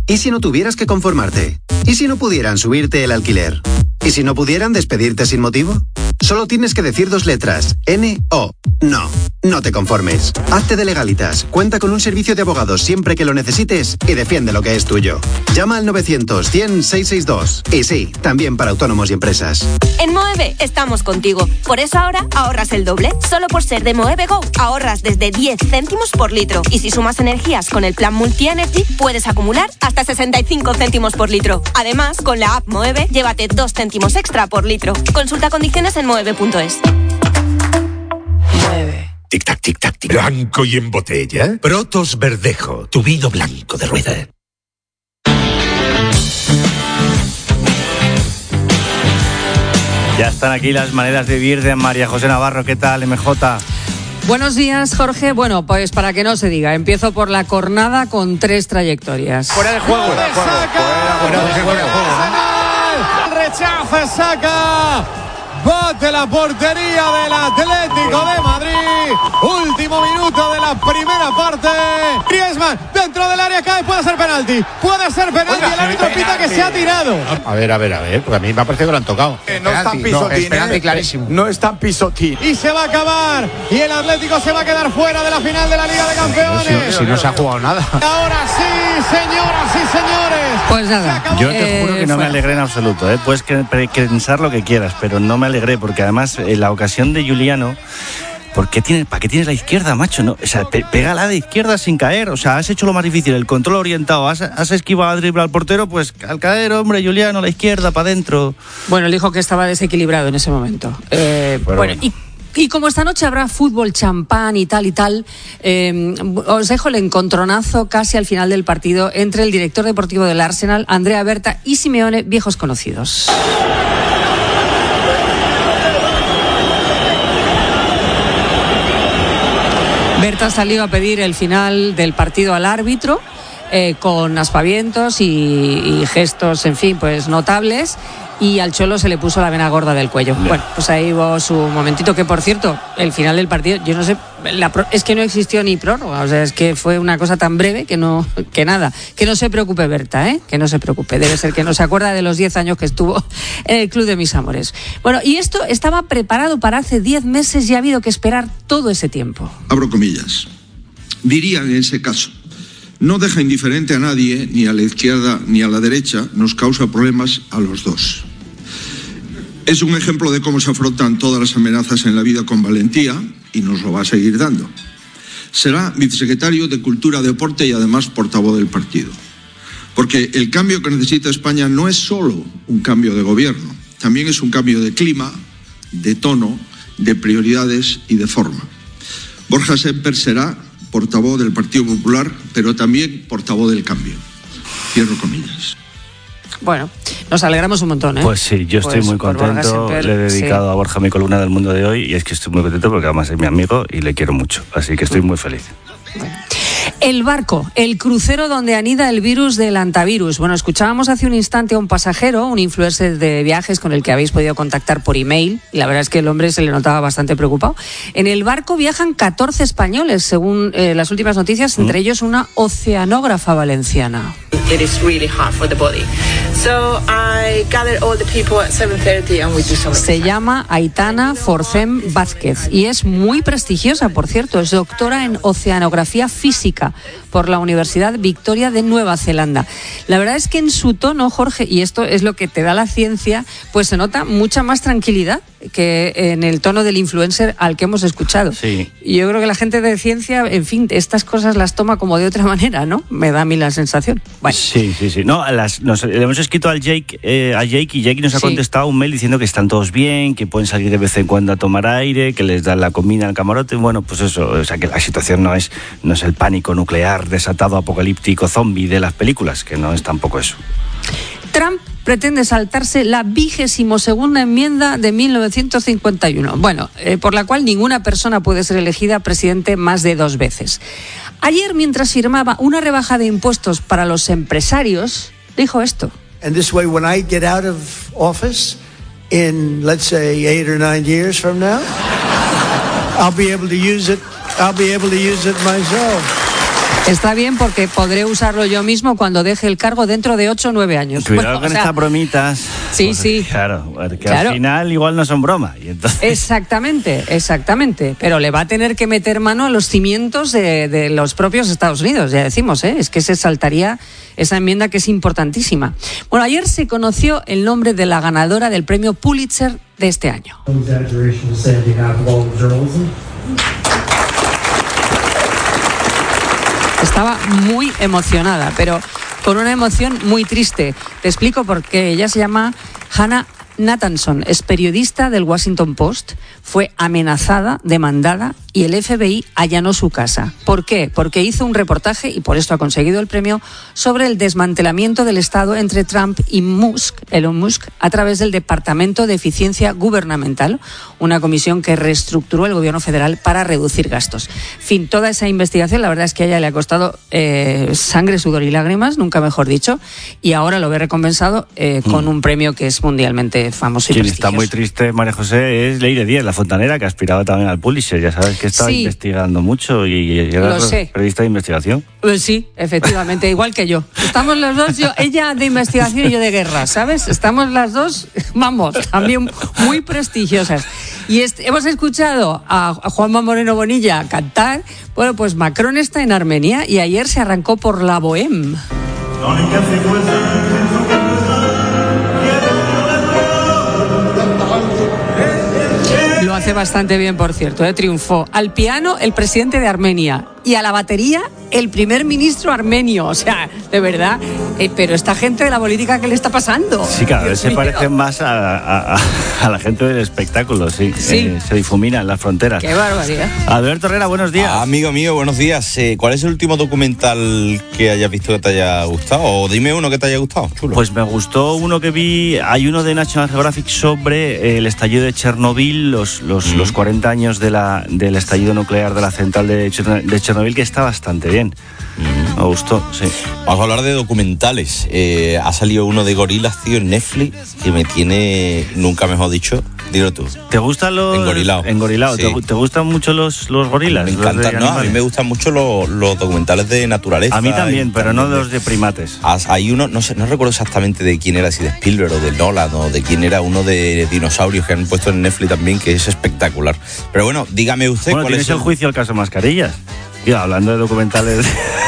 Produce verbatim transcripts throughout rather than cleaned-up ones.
¿Y si no tuvieras que conformarte? ¿Y si no pudieran subirte el alquiler? ¿Y si no pudieran despedirte sin motivo? Solo tienes que decir dos letras, N O. No, no te conformes. Hazte de Legalitas, cuenta con un servicio de abogados siempre que lo necesites y defiende lo que es tuyo. Llama al novecientos, cien, seiscientos sesenta y dos. Y sí, también para autónomos y empresas. En Moeve estamos contigo. Por eso ahora ahorras el doble. Solo por ser de Moeve Go, ahorras desde diez céntimos por litro. Y si sumas energías con el plan Multi-Energy, puedes acumular hasta sesenta y cinco céntimos por litro. Además, con la app Moeve, llévate dos céntimos extra por litro. Consulta condiciones en moeve punto es. Mueve. Tic-tac, tic-tac, tic. Blanco y en botella. Protos Verdejo, tu vino blanco de rueda. Ya están aquí las maneras de vivir de María José Navarro. ¿Qué tal, M J? Buenos días, Jorge. Bueno, pues para que no se diga, empiezo por la cornada con tres trayectorias. Fuera de juego. Fuera de juego. Fuera de juego. El rechazo saca. Bate la portería del Atlético de Madrid. Último minuto de la primera parte. Griezmann dentro del área cae. Puede ser penalti. Puede ser penalti. Oiga, el árbitro pita que se ha tirado. A ver, a ver, a ver. Porque a mí me ha parecido que lo han tocado. Eh, no está pisotín. No, es penalti eh, clarísimo. No está pisotín. Y se va a acabar. Y el Atlético se va a quedar fuera de la final de la Liga de Campeones. Si, si no se ha jugado nada. Ahora sí, señoras y señores. Pues nada. Yo te juro eh, que no fuera. me alegré en absoluto. ¿eh? Puedes pensar lo que quieras, pero no me alegré porque además en la ocasión de Giuliano, ¿por qué tienes, ¿para qué tienes la izquierda, macho? No, o sea, pe, pégala de izquierda sin caer. O sea, has hecho lo más difícil, el control orientado. Has, has esquivado a driblar al portero, pues al caer, hombre, Giuliano, la izquierda, para adentro. Bueno, él dijo que estaba desequilibrado en ese momento. Eh, bueno, bueno, y... Y como esta noche habrá fútbol, champán y tal y tal, eh, os dejo el encontronazo casi al final del partido entre el director deportivo del Arsenal, Andrea Berta, y Simeone, viejos conocidos. Berta salió a pedir el final del partido al árbitro, eh, con aspavientos y, y gestos, en fin, pues notables. Y al Cholo se le puso la vena gorda del cuello. Bueno, pues ahí hubo su momentito, que por cierto, el final del partido, yo no sé, la pro, es que no existió ni prórroga, o sea, es que fue una cosa tan breve que no, que nada, que no se preocupe Berta, ¿eh? Que no se preocupe, debe ser que no se acuerda de los diez años que estuvo en el Club de Mis Amores. Bueno, y esto estaba preparado para hace diez meses y ha habido que esperar todo ese tiempo. Abro comillas. Diría en ese caso, no deja indiferente a nadie, ni a la izquierda ni a la derecha, nos causa problemas a los dos. Es un ejemplo de cómo se afrontan todas las amenazas en la vida con valentía y nos lo va a seguir dando. Será vicesecretario de Cultura, Deporte y además portavoz del partido. Porque el cambio que necesita España no es solo un cambio de gobierno, también es un cambio de clima, de tono, de prioridades y de forma. Borja Semper será portavoz del Partido Popular, pero también portavoz del cambio. Cierro comillas. Bueno, nos alegramos un montón, ¿eh? Pues sí, yo estoy pues muy contento. Le he dedicado sí. a Borja mi columna del Mundo de Hoy y es que estoy muy contento porque además es mi amigo y le quiero mucho. Así que estoy muy feliz. Bueno. El barco, el crucero donde anida el virus del antivirus. Bueno, escuchábamos hace un instante a un pasajero, un influencer de viajes con el que habéis podido contactar por email, y la verdad es que el hombre se le notaba bastante preocupado. En el barco viajan catorce españoles, según eh, las últimas noticias, entre mm. ellos una oceanógrafa valenciana. It is really hard for the body. So I gathered all the people at seven thirty and we do some. Se llama Aitana Forcem Vázquez y es muy prestigiosa, por cierto, es doctora en oceanografía física por la Universidad Victoria de Nueva Zelanda. La verdad es que en su tono, Jorge, y esto es lo que te da la ciencia, pues se nota mucha más tranquilidad que en el tono del influencer al que hemos escuchado. Sí. Y yo creo que la gente de ciencia, en fin, estas cosas las toma como de otra manera, ¿no? Me da a mí la sensación. Bueno. Sí, sí, sí. No, las, nos, le hemos escrito al Jake, eh, a Jake y Jake nos ha sí. contestado un mail diciendo que están todos bien, que pueden salir de vez en cuando a tomar aire, que les dan la comida al camarote. Bueno, pues eso, o sea, que la situación no es, no es el pánico nuclear desatado apocalíptico zombie de las películas, que no es tampoco eso. Trump pretende saltarse la vigésimo segunda enmienda de mil novecientos cincuenta y uno, bueno, eh, por la cual ninguna persona puede ser elegida presidente más de dos veces. Ayer, mientras firmaba una rebaja de impuestos para los empresarios, dijo esto. And this way, when I get out of office in, let's say, eight or nine years from now, I'll be able to use it. I'll be able to use it myself. Está bien porque podré usarlo yo mismo cuando deje el cargo dentro de ocho o nueve años. Cuidado Bueno, con o sea, estas bromitas. Sí, pues, sí. Claro, porque Claro. al final igual no son bromas. Y entonces... Exactamente, exactamente. Pero le va a tener que meter mano a los cimientos de, de los propios Estados Unidos, ya decimos, ¿eh? Es que se saltaría esa enmienda que es importantísima. Bueno, ayer se conoció el nombre de la ganadora del premio Pulitzer de este año. Estaba muy emocionada, pero con una emoción muy triste. Te explico por qué. Ella se llama Hannah Nathanson, es periodista del Washington Post, fue amenazada, demandada y el F B I allanó su casa. ¿Por qué? Porque hizo un reportaje, y por esto ha conseguido el premio, sobre el desmantelamiento del Estado entre Trump y Musk, Elon Musk, a través del Departamento de Eficiencia Gubernamental, una comisión que reestructuró el gobierno federal para reducir gastos. En fin, toda esa investigación, la verdad es que a ella le ha costado eh, sangre, sudor y lágrimas, nunca mejor dicho, y ahora lo ve recompensado eh, con mm. un premio que es mundialmente famoso y Quien prestigioso. está muy triste, María José, es Leire Díez, la fontanera, que aspiraba también al Pulitzer. Ya sabes que estaba Sí. investigando mucho y, y era Lo sé. periodista de investigación. Pues sí, efectivamente, igual que yo. Estamos los dos, yo, ella de investigación y yo de guerra, ¿sabes? Estamos las dos, vamos, también muy prestigiosas. Y este, hemos escuchado a, a Juanma Moreno Bonilla cantar. Bueno, pues Macron está en Armenia y ayer se arrancó por la Bohème. Lo hace bastante bien, por cierto, ¿eh? Triunfó. Al piano, el presidente de Armenia. Y a la batería, el primer ministro armenio. O sea, de verdad. Eh, pero esta gente de la política, ¿qué le está pasando? Sí, cada Dios vez se mío. parecen más a, a, a la gente del espectáculo, sí. Sí. Eh, se difuminan las fronteras. Qué barbaridad. Alberto Herrera, buenos días. Ah, amigo mío, buenos días. Eh, ¿Cuál es el último documental que hayas visto que te haya gustado? O dime uno que te haya gustado, chulo. Pues me gustó uno que vi, hay uno de National Geographic sobre el estallido de Chernobyl, los, los, mm. los cuarenta años de la, del estallido nuclear de la central de, Cher- de Chernobyl, que está bastante bien. Mm. Me gustó, sí. Vamos a hablar de documentales. Eh, ha salido uno de gorilas, tío, en Netflix, que me tiene, nunca mejor dicho, dilo tú. ¿Te gustan los...? Engorilado. Engorilado. Sí. ¿Te, ¿Te gustan mucho los, los gorilas? Me encantan, no, a mí me gustan mucho los, los documentales de naturaleza. A mí también, pero no los de primates. Hay uno, no sé, no recuerdo exactamente de quién era, si de Spielberg o de Nolan o de quién era, uno de dinosaurios que han puesto en Netflix también, que es espectacular. Pero bueno, dígame usted bueno, cuál tienes es el juicio al caso Mascarillas. Tío, hablando de documentales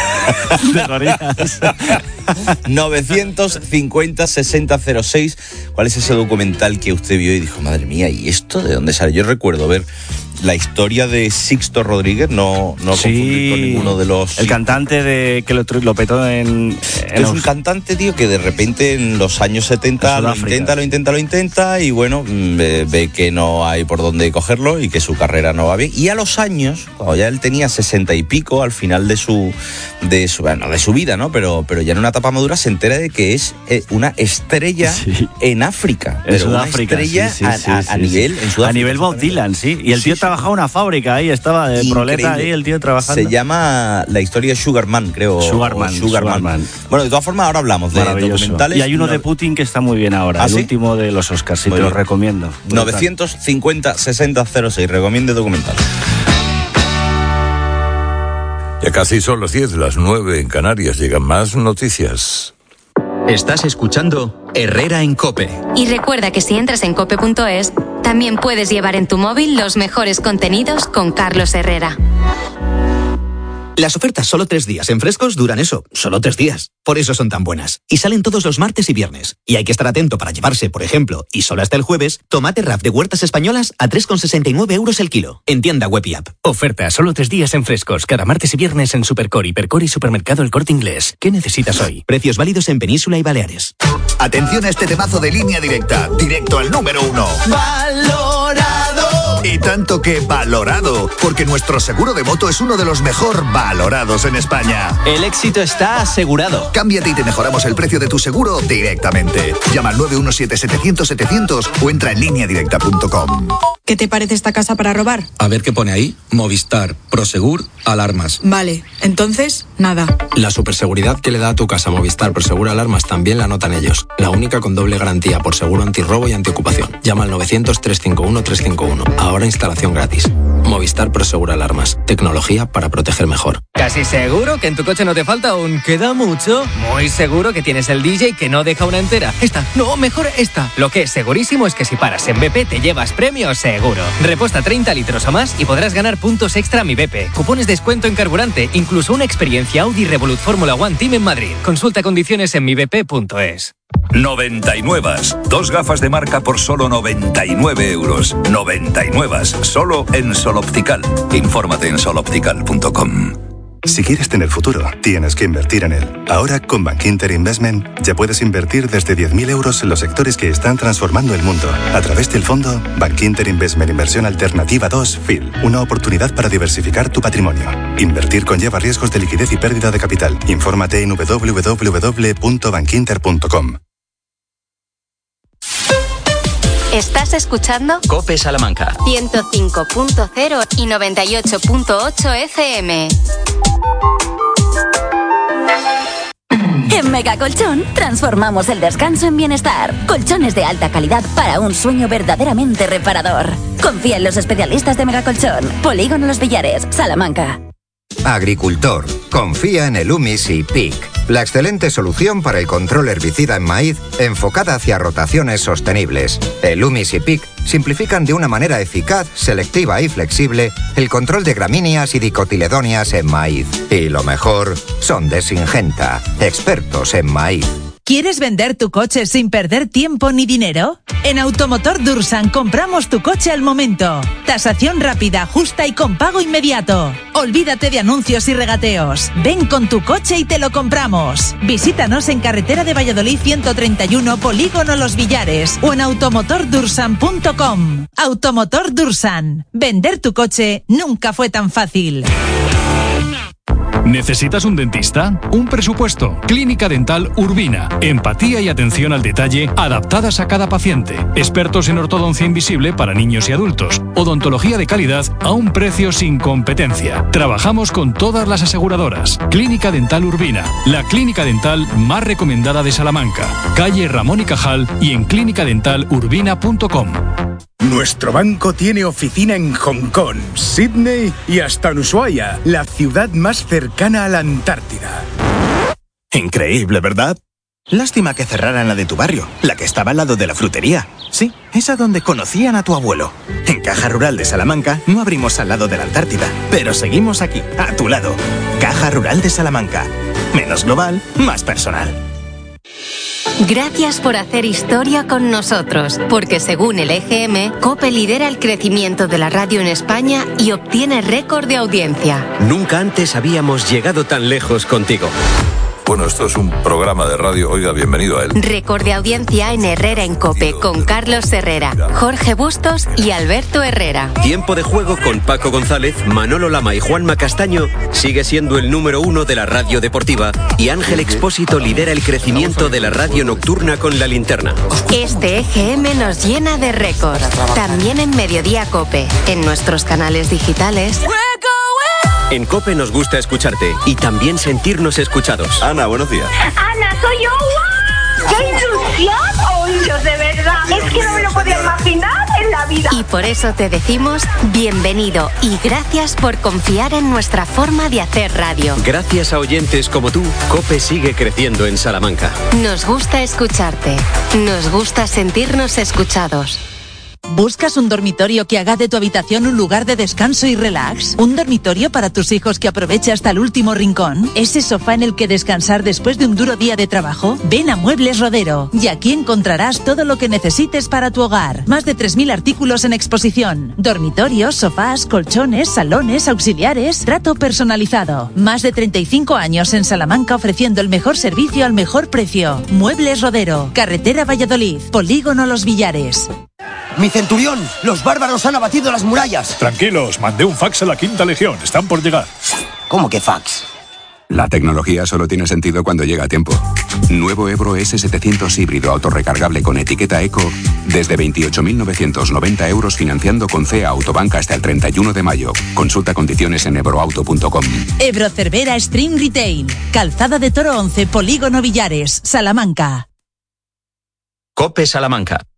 de gorilas. novecientos cincuenta sesenta cero seis. ¿Cuál es ese documental que usted vio y dijo, madre mía, ¿y esto de dónde sale? Yo recuerdo ver la historia de Sixto Rodríguez, no, no sí, confundir con ninguno de los... El cantante de que lo, lo petó en... en es un cantante, tío, que de repente en los años setenta lo intenta, lo intenta, lo intenta y bueno, ve, ve que no hay por dónde cogerlo y que su carrera no va bien. Y a los años, cuando ya él tenía sesenta y pico, al final de su, de su, bueno, de su vida, ¿no? Pero, pero ya en una etapa madura se entera de que es una estrella sí. en África. En pero Sudáfrica, una estrella sí, sí, a, sí, a, sí, a sí, nivel... Sí. En Sudáfrica, a nivel Bob Dylan, sí. Y el tío sí, trabajaba en una fábrica ahí, estaba de proleta ahí, el tío trabajando. Se llama la historia de Sugarman, creo. Sugarman, Sugarman. Sugarman. Bueno, de todas formas, ahora hablamos de documentales. Y hay uno no... de Putin que está muy bien ahora, ¿Ah, el sí? último de los Oscars, sí, muy te bien. Lo recomiendo. novecientos cincuenta sesenta cero seis, recomiende documental. Ya casi son las diez, las nueve en Canarias, llegan más noticias. Estás escuchando Herrera en COPE. Y recuerda que si entras en cope punto es, también puedes llevar en tu móvil los mejores contenidos con Carlos Herrera. Las ofertas solo tres días en Frescos duran eso, solo tres días. Por eso son tan buenas. Y salen todos los martes y viernes. Y hay que estar atento para llevarse, por ejemplo, y solo hasta el jueves, tomate raf de Huertas Españolas a tres con sesenta y nueve euros el kilo. En tienda web y app. Oferta solo tres días en Frescos, cada martes y viernes en Supercor, Hipercor y Supermercado El Corte Inglés. ¿Qué necesitas hoy? Precios válidos en Península y Baleares. Atención a este temazo de Línea Directa, directo al número uno. ¡Valorado! Y tanto que valorado, porque nuestro seguro de moto es uno de los mejor valorados en España. El éxito está asegurado. Cámbiate y te mejoramos el precio de tu seguro directamente. Llama al nueve uno siete setecientos setecientos o entra en línea directa punto com. ¿Qué te parece esta casa para robar? A ver qué pone ahí. Movistar, Prosegur, alarmas. Vale, entonces, nada. La superseguridad que le da a tu casa Movistar Prosegur Alarmas también la anotan ellos. La única con doble garantía por seguro antirrobo y antiocupación. Llama al novecientos, trescientos cincuenta y uno, trescientos cincuenta y uno. Ahora instalación gratis. Movistar Prosegura Alarmas. Tecnología para proteger mejor. Casi seguro que en tu coche no te falta un queda mucho. Muy seguro que tienes el D J que no deja una entera. Esta, no, mejor esta. Lo que es segurísimo es que si paras en B P te llevas premio seguro. Reposta treinta litros o más y podrás ganar puntos extra a Mi B P. Cupones de descuento en carburante, incluso una experiencia Audi Revolut Fórmula One Team en Madrid. Consulta condiciones en mi b p punto es. noventa y nueve. Dos gafas de marca por solo noventa y nueve euros. noventa y nueve. Solo en Sol Optical. Infórmate en sol optical punto com. Si quieres tener futuro, tienes que invertir en él. Ahora, con Bankinter Investment, ya puedes invertir desde diez mil euros en los sectores que están transformando el mundo. A través del fondo Bankinter Investment Inversión Alternativa dos F I L. Una oportunidad para diversificar tu patrimonio. Invertir conlleva riesgos de liquidez y pérdida de capital. Infórmate en doble u doble u doble u punto bankinter punto com. ¿Estás escuchando? COPE Salamanca. ciento cinco punto cero y noventa y ocho punto ocho F M. En Mega Colchón transformamos el descanso en bienestar. Colchones de alta calidad para un sueño verdaderamente reparador. Confía en los especialistas de Mega Colchón. Polígono Los Villares, Salamanca. Agricultor, confía en el Umisi P I C, la excelente solución para el control herbicida en maíz enfocada hacia rotaciones sostenibles. El Umisi P I C simplifican de una manera eficaz, selectiva y flexible el control de gramíneas y dicotiledóneas en maíz. Y lo mejor, son de Syngenta, expertos en maíz. ¿Quieres vender tu coche sin perder tiempo ni dinero? En Automotor Dursan compramos tu coche al momento. Tasación rápida, justa y con pago inmediato. Olvídate de anuncios y regateos. Ven con tu coche y te lo compramos. Visítanos en carretera de Valladolid ciento treinta y uno, Polígono Los Villares o en automotor dursan punto com. Automotor Dursan. Vender tu coche nunca fue tan fácil. ¿Necesitas un dentista? Un presupuesto. Clínica Dental Urbina. Empatía y atención al detalle adaptadas a cada paciente. Expertos en ortodoncia invisible para niños y adultos. Odontología de calidad a un precio sin competencia. Trabajamos con todas las aseguradoras. Clínica Dental Urbina. La clínica dental más recomendada de Salamanca. Calle Ramón y Cajal y en clínica dental urbina punto com. Nuestro banco tiene oficina en Hong Kong, Sydney y hasta en Ushuaia, la ciudad más cercana a la Antártida. Increíble, ¿verdad? Lástima que cerraran la de tu barrio, la que estaba al lado de la frutería. Sí, esa donde conocían a tu abuelo. En Caja Rural de Salamanca no abrimos al lado de la Antártida, pero seguimos aquí, a tu lado. Caja Rural de Salamanca. Menos global, más personal. Gracias por hacer historia con nosotros, porque según el E G M, COPE lidera el crecimiento de la radio en España y obtiene récord de audiencia. Nunca antes habíamos llegado tan lejos contigo. Bueno, esto es un programa de radio. Oiga, bienvenido a él. Récord de audiencia en Herrera en COPE con Carlos Herrera, Jorge Bustos y Alberto Herrera. Tiempo de juego con Paco González, Manolo Lama y Juanma Castaño sigue siendo el número uno de la radio deportiva y Ángel Expósito lidera el crecimiento de la radio nocturna con La Linterna. Este E G M nos llena de récords. También en Mediodía COPE, en nuestros canales digitales. En COPE nos gusta escucharte y también sentirnos escuchados. Ana, buenos días. Ana, soy yo. ¡Wow! ¡Qué ilusión! ¡Oh, Dios, de verdad! Es que no me lo podía imaginar en la vida. Y por eso te decimos bienvenido y gracias por confiar en nuestra forma de hacer radio. Gracias a oyentes como tú, COPE sigue creciendo en Salamanca. Nos gusta escucharte. Nos gusta sentirnos escuchados. ¿Buscas un dormitorio que haga de tu habitación un lugar de descanso y relax? ¿Un dormitorio para tus hijos que aproveche hasta el último rincón? ¿Ese sofá en el que descansar después de un duro día de trabajo? Ven a Muebles Rodero y aquí encontrarás todo lo que necesites para tu hogar. Más de tres mil artículos en exposición. Dormitorios, sofás, colchones, salones, auxiliares, trato personalizado. Más de treinta y cinco años en Salamanca ofreciendo el mejor servicio al mejor precio. Muebles Rodero, Carretera Valladolid, Polígono Los Villares. ¡Mi centurión! ¡Los bárbaros han abatido las murallas! Tranquilos, mandé un fax a la Quinta Legión. Están por llegar. ¿Cómo que fax? La tecnología solo tiene sentido cuando llega a tiempo. Nuevo Ebro ese setecientos híbrido autorrecargable con etiqueta Eco desde veintiocho mil novecientos noventa euros financiando con C E A Autobank hasta el treinta y uno de mayo. Consulta condiciones en ebroauto punto com. Ebro Cervera Stream Retail. Calzada de Toro once, Polígono Villares, Salamanca. COPE Salamanca.